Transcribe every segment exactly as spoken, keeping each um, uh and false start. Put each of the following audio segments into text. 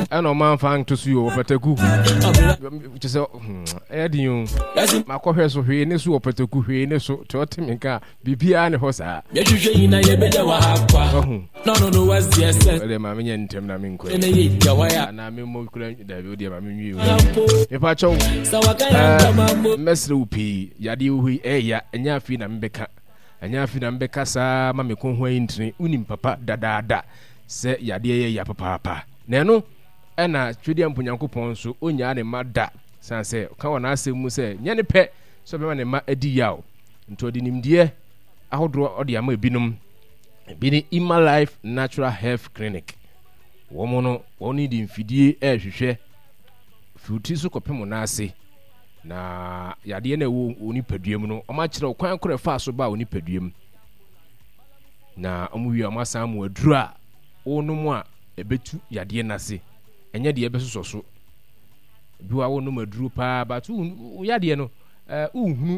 ɛna ɔman fan to so yo opetaku je se eh di yo makɔhwɛ so hwee ne so opetaku hwee ne so to otiminka bibia ne ho saa yɛhwehwɛ yina yɛbɛda wa akwa no no no was the essence ele ma menye ntem na menkɔ ene yɛ dawaya na me mo kura da bi odi ma menwi o me pa chow sawaka ya mambo mesre upi yade hu eya enya afi na mbeka enya afi na mbeka saa ma me ko ho intini unim papa dadaada se yade ye ya papa papa na no ɛna twedi ampunyankopɔn so onya ne ma da san se ka wona asem mu se nya ne pɛ so be ma ne ma adi yawo nto di nimdie ahodro odi ama ebinom bi ni Ima Life Natural Health Clinic womo no woni di mfidie ehwehwɛ futi so kopem na ase na yade na wo oni paduam no oma kyerɛ kwan kore fa so ba oni paduam na omu wi ama san mu aduru a wonom a ebetu yade na ase enye de ebesoso so biwa wonom aduru pa but yade no eh uhunu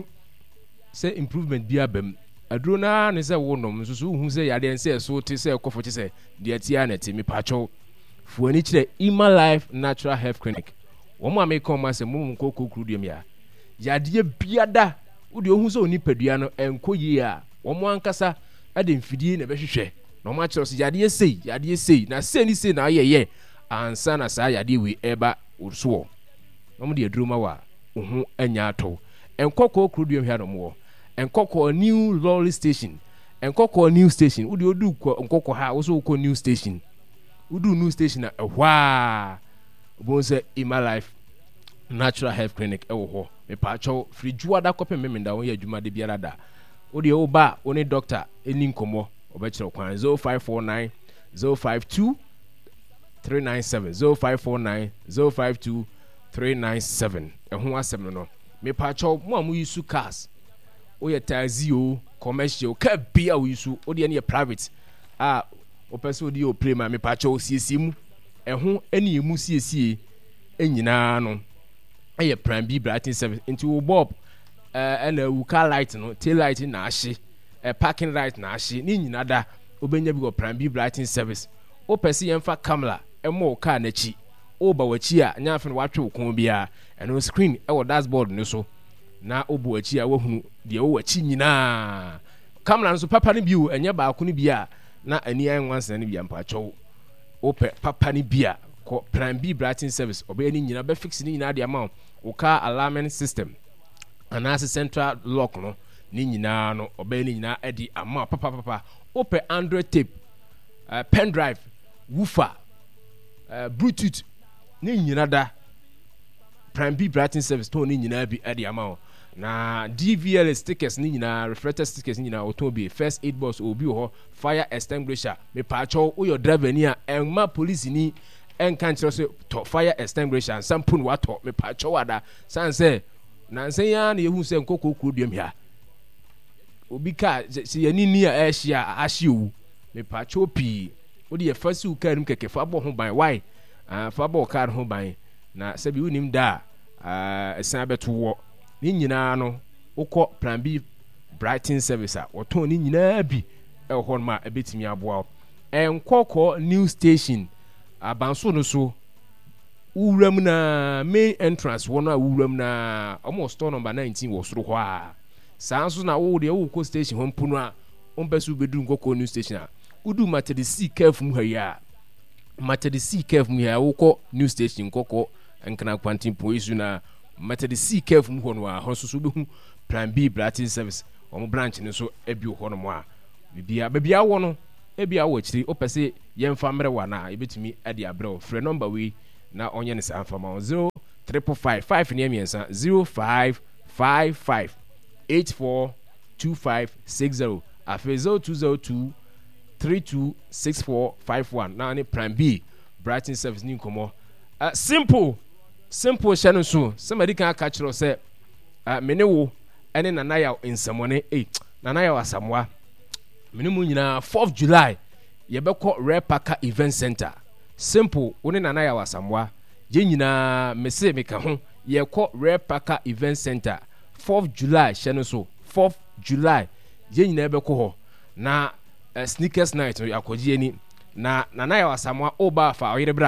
se improvement bi abam aduru na ne se wonom so so uhunu se yade nse so te se ekofo te se de tia na te me pacho fuani kyerɛ Ima Life Natural Health Clinic womo ameka ma se mum nkoko krudiem ya yade biada wo de ohun se oni padua no enko yi a womo ankasa ade mfidie na behwehwɛ na womo akyerɛ so yade sei yade sei na sei ni sei na ayeye ansa na saa yade wi eba urso womo de aduru ma wa ohun anya ato enkoko krudiem hia no mo enkoko new lolly station enkoko new station wo de odu enkoko ha wo so ko new station udu new station na ehwa obon se Ima Life Natural Health Clinic ewo ho me pa cho free juada kopem me menda won ya adwuma de biara da wo de wo ba oni doctor eni nkomo obekire kwan zero five four nine zero five two three nine seven zero five four nine zero five two three nine seven ehun asem no me pa cho mo amu yisu cars o ye taxi o commercial ka bia wo yisu o de ne private ah o person di o play ma me pa cho siesie mu ehun eni emu siesie enyina no eye Prime B Brighton service into wo bob eh na wu car light no tail light na ahye eh parking light na ahye ni nyina da obenya bi go Prime B Brighton service o person yemfa camera emo car na chi o ba wachi a nya afi no watwe okon bia eno screen e wo dashboard no so na obu wachi a wahunu de wo wachi nyina camera no so papa ni biu enye ba ko ni bia na ani an wansa ni bia mpa chow ope papa ni bia ko Prime B Brighton service obe ni nyina be fix ni nyina de amount o car alarming system anase central lock no ni nyina no obe ni nyina edi amount papa papa ope Android tape uh, pen drive woofer uh, bluetooth ni nyina da Prime B Brighton service to ni nyina bi edi amount na D V L stickers ni nyina reflector stickers ni nyina oton bi first aid box obi ho fire extinguisher me pacho o your driver ni a enma police ni enkan kyerɛ so to fire extinguisher sampun wato me pacho wada san say na nsen ya na yehu se nkoko krudiem hia obi ka se yani ni a ehia ahye owu me pacho pi o de fasi ukarim keke fa bo ho ban why ah fa bo car ho ban na sabi unim da ah esan beto wo ni nyina no ukọ Plan B Brighton service a woton ni nyina bi e ho ma ebetimi aboa enkoko new station abanso no so uwuram na main entrance wono a uwuram na almost store number nineteen wo soro ho a sanso na wo de wo ko station ho mpuno a ompesu bedu nkoko new station a udu matedi C caref mu ha ya matedi C caref mu ya wo ko new station nkoko enkana kwantin police na matedi C caref mu ho no a ho so be hu Plan B Brighton service omo branch ni so ebi ho no mo a bibia bibia wo no ebia wo chiri opese yemfa mre wa na ebetimi ade abrɛ frɛ number we na onye ne sa mfama zero three five five ne miensa zero five five five eight four two five six zero afi zero two zero two three two six four five one na ne Plan B Brighton service ni komo uh, simple simple channel so somebody can catch you say uh, mene wo ene nana ya nsamone eh nana ya wasamwa mene mu nyina fourth July yebekọ Rare Packer Event Center simple woni nana ya wasamwa je nyina mese meka ho yekọ Rare Packer Event Center fourth July channel so fourth July je nyina ebekọ ho na uh, sneakers night yakoji eni na nana ya wasamwa oba fa oyerebra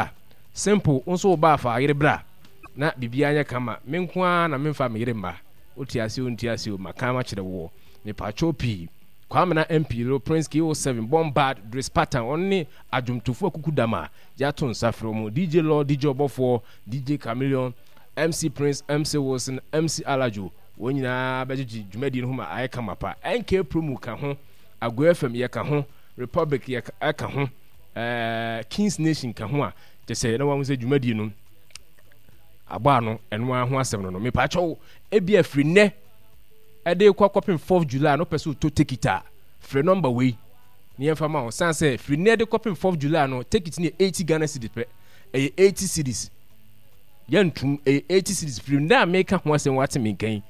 simple nso ba fa yire bra na bibia anya kama me nko a na me mfa me yire ma otiase ontiase o makama kire wo me pacho pi kwame na M P Ro Prince K O seven Bombard Dres Pattern onni adwumtofo akukudama ya to nsafro mu D J Law D J Obofo D J Chameleon M C Prince M C Wilson M C Alajo wonyina bajiji dwumadi no huma aye kama pa N K Promo ka ho Ago F M ye ka ho Republic ye ka ho eh Kings Nation ka ho a te se na wa se dwumadi no agba no eno a ho asem no no me pa cho e bia free ne e dey kwa kopin fourth July no person to take it a free number we ni emfa ma o san say free ne dey kopin fourth July no take it ni eighty Ghana cedis pe e eighty cedis yantum e eighty cedis free na make ho asem wate me kan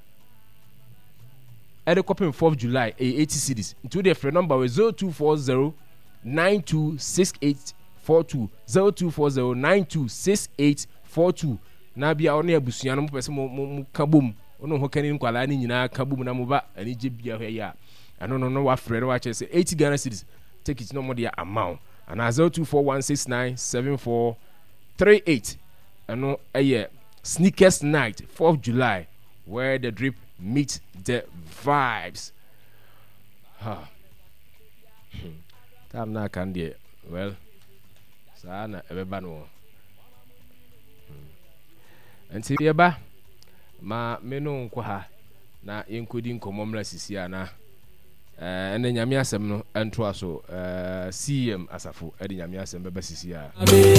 e dey kopin fourth July e eighty cedis into the free number we zero two four zero nine two six eight four two zero two four zero nine two six eight four two na bia ono abusua no pese mo kabom ono ho kanin kwala ni nyina kabom na mo ba ani je bia hwe ya ano no no wa frɛ no wa che say eighty Ghana cedis take it no more dia amount and zero two four one six nine seven four three eight ano eye sneakers night fourth July where the drip meet the vibes ha tam na kan dia well sana ebeba no anti yeba ma meno nko ha na yenkodi nkomomra sisi ana eh ene nyame asem no ento aso eh C M asafo ede nyame asem beba sisi a